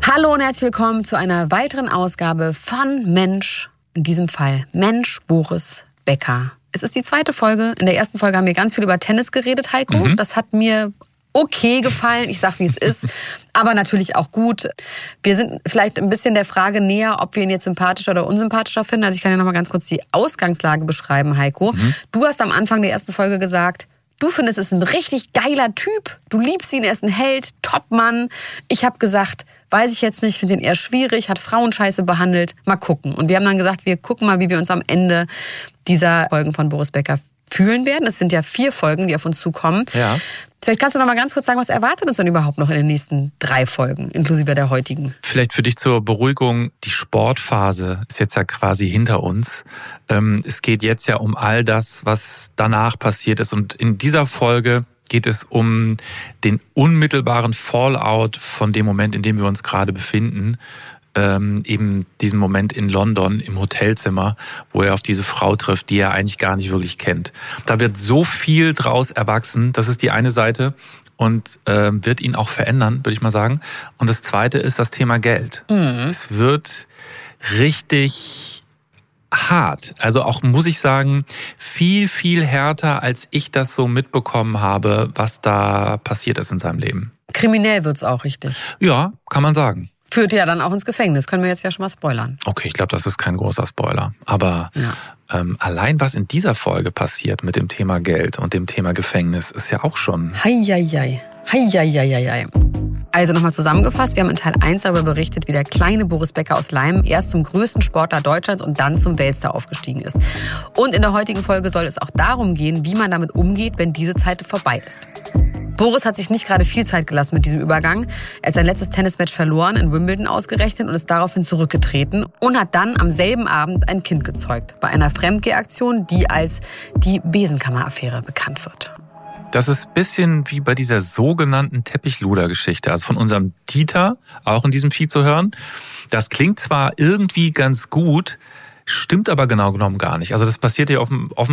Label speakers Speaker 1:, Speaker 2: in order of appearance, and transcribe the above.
Speaker 1: Hallo und herzlich willkommen zu einer weiteren Ausgabe von Mensch, in diesem Fall Mensch Boris Becker. Es ist die zweite Folge. In der ersten Folge haben wir ganz viel über Tennis geredet, Heiko. Das hat mir okay gefallen. Ich sag, wie es ist. Aber natürlich auch gut. Wir sind vielleicht ein bisschen der Frage näher, ob wir ihn jetzt sympathischer oder unsympathischer finden. Also ich kann ja noch mal ganz kurz die Ausgangslage beschreiben, Heiko. Du hast am Anfang der ersten Folge gesagt, du findest es ein richtig geiler Typ. Du liebst ihn, er ist ein Held, Topmann. Ich habe gesagt, weiß ich jetzt nicht, finde ihn eher schwierig, hat Frauenscheiße behandelt. Mal gucken. Und wir haben dann gesagt, wir gucken mal, wie wir uns am Ende dieser Folgen von Boris Becker fühlen werden. Es sind ja 4 Folgen, die auf uns zukommen.
Speaker 2: Ja.
Speaker 1: Vielleicht kannst du noch mal ganz kurz sagen, was erwartet uns denn überhaupt noch in den nächsten 3 Folgen, inklusive der heutigen?
Speaker 2: Vielleicht für dich zur Beruhigung, die Sportphase ist jetzt ja quasi hinter uns. Es geht jetzt ja um all das, was danach passiert ist. Und in dieser Folge geht es um den unmittelbaren Fallout von dem Moment, in dem wir uns gerade befinden. Eben diesen Moment in London im Hotelzimmer, wo er auf diese Frau trifft, die er eigentlich gar nicht wirklich kennt. Da wird so viel draus erwachsen, das ist die eine Seite und wird ihn auch verändern, würde ich mal sagen. Und das zweite ist das Thema Geld. Es wird richtig hart, also auch, muss ich sagen, viel, viel härter, als ich das so mitbekommen habe, was da passiert ist in seinem Leben.
Speaker 1: Kriminell wird's auch richtig.
Speaker 2: Ja, kann man sagen.
Speaker 1: Führt ja dann auch ins Gefängnis. Können wir jetzt ja schon mal spoilern.
Speaker 2: Okay, ich glaube, das ist kein großer Spoiler. Aber allein was in dieser Folge passiert mit dem Thema Geld und dem Thema Gefängnis, ist ja auch schon...
Speaker 1: Heieiei. Heieiei. Also nochmal zusammengefasst, wir haben in Teil 1 darüber berichtet, wie der kleine Boris Becker aus Leim erst zum größten Sportler Deutschlands und dann zum Weltstar aufgestiegen ist. Und in der heutigen Folge soll es auch darum gehen, wie man damit umgeht, wenn diese Zeit vorbei ist. Boris hat sich nicht gerade viel Zeit gelassen mit diesem Übergang. Er hat sein letztes Tennismatch verloren, in Wimbledon ausgerechnet, und ist daraufhin zurückgetreten und hat dann am selben Abend ein Kind gezeugt. Bei einer Fremdgehaktion, die als die Besenkammer-Affäre bekannt wird.
Speaker 2: Das ist ein bisschen wie bei dieser sogenannten Teppichluder-Geschichte, also von unserem Dieter, auch in diesem Feed zu hören. Das klingt zwar irgendwie ganz gut, stimmt aber genau genommen gar nicht. Also das passiert hier auf dem